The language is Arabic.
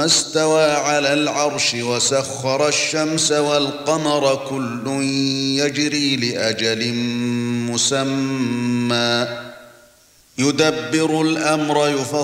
استوى على العرش وسخر الشمس والقمر كل يجري لأجل مسمى يدبر الأمر